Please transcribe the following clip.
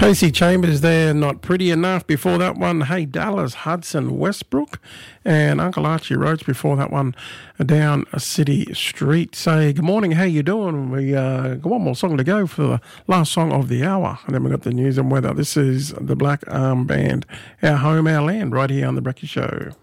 Casey Chambers there, Not Pretty Enough. Before that one, Hey Dallas, Hudson Westbrook. And Uncle Archie Rhodes before that one, Down City Street. Say, good morning, how you doing? We got one more song to go for the last song of the hour. And then we got the news and weather. This is the Black Arm Band, Our Home, Our Land, right here on The Brecky Show.